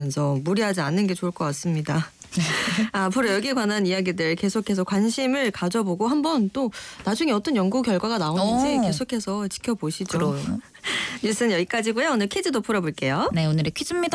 면서 무리하지 않는 게 좋을 것 같습니다. 앞으로 여기에 관한 이야기들 계속해서 관심을 가져보고 한번 또 나중에 어떤 연구 결과가 나오는지 계속해서 지켜보시죠. 그래요. 뉴스는 여기까지고요. 오늘 퀴즈도 풀어볼게요. 네, 오늘의 퀴즈입니다.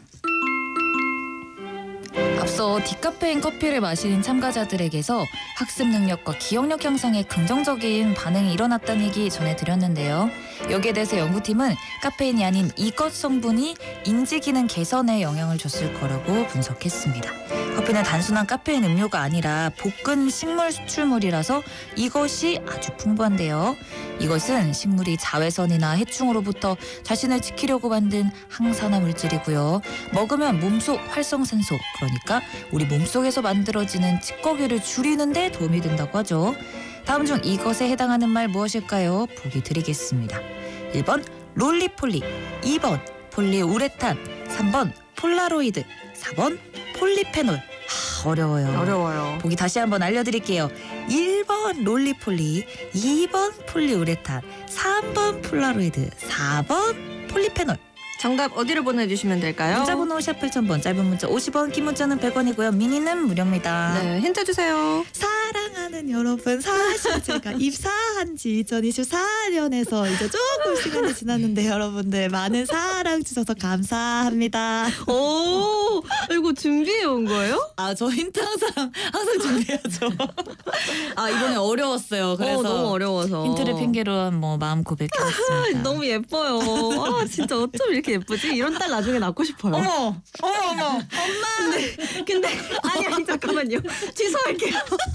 앞서 디카페인 커피를 마신 참가자들에게서 학습 능력과 기억력 향상에 긍정적인 반응이 일어났다는 얘기 전해드렸는데요. 여기에 대해서 연구팀은 카페인이 아닌 이것 성분이 인지 기능 개선에 영향을 줬을 거라고 분석했습니다. 커피는 단순한 카페인 음료가 아니라 볶은 식물 수출물이라서 이것이 아주 풍부한데요. 이것은 식물이 자외선이나 해충으로부터 자신을 지키려고 만든 항산화 물질이고요. 먹으면 몸속 활성산소, 그러니까 우리 몸속에서 만들어지는 찌꺼기를 줄이는 데 도움이 된다고 하죠. 다음 중 이것에 해당하는 말 무엇일까요? 보기 드리겠습니다. 1번 롤리폴리, 2번 폴리우레탄, 3번 폴라로이드, 4번 폴리페놀. 어려워요. 어려워요. 보기 다시 한번 알려드릴게요. 1번 롤리폴리, 2번 폴리우레탄, 3번 폴라로이드, 4번 폴리페놀. 정답 어디로 보내주시면 될까요? 문자번호 샵 8000번, 짧은 문자 50원, 긴 문자는 100원이고요. 미니는 무료입니다. 네, 힌트 주세요. 사랑하는 여러분, 사실 제가 입사한 지 2024년에서 이제 조금 시간이 지났는데 여러분들 많은 사랑 주셔서 감사합니다. 오, 이거 준비해 온 거예요? 아, 저 힌트 항상 준비하죠. 아, 이번에 어려웠어요. 그래서 너무 어려워서 힌트를 핑계로 뭐 마음 고백해봤습니다. 너무 예뻐요. 아, 진짜 어쩜 이렇게 예쁘지? 이런 딸 나중에 낳고 싶어요. 어머. 엄마. 근데 아니 잠깐만요. 취소할게요.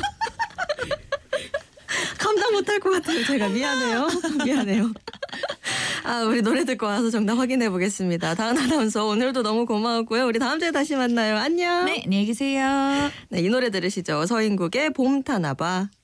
감당 못할 것 같아요. 제가 미안해요. 아, 우리 노래 듣고 와서 정답 확인해 보겠습니다. 다은 아나운서 오늘도 너무 고마웠고요. 우리 다음 주에 다시 만나요. 안녕. 네, 안녕히 계세요. 네, 이 노래 들으시죠. 서인국의 봄 타나 봐.